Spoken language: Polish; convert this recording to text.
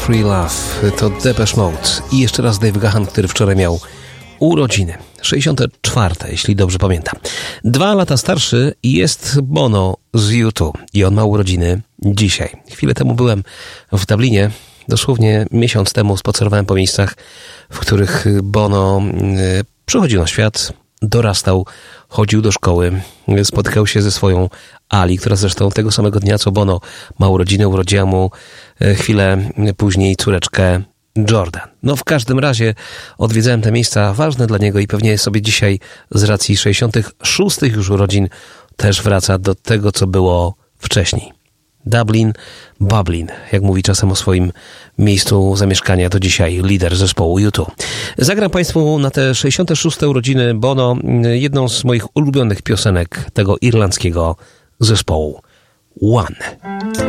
Free Love to Depeche Mode i jeszcze raz Dave Gahan, który wczoraj miał urodziny. 64, jeśli dobrze pamiętam. 2 lata starszy jest Bono z U2 i on ma urodziny dzisiaj. Chwilę temu byłem w Dublinie, dosłownie miesiąc temu spacerowałem po miejscach, w których Bono przychodził na świat, dorastał, chodził do szkoły, spotykał się ze swoją Ali, która zresztą tego samego dnia co Bono ma urodziny, urodziła mu chwilę później córeczkę Jordan. No w każdym razie odwiedzałem te miejsca ważne dla niego i pewnie sobie dzisiaj z racji 66 już urodzin też wraca do tego, co było wcześniej. Dublin, Bublin, jak mówi czasem o swoim miejscu zamieszkania, to dzisiaj lider zespołu U2. Zagram Państwu na te 66 urodziny Bono jedną z moich ulubionych piosenek tego irlandzkiego zespołu. One.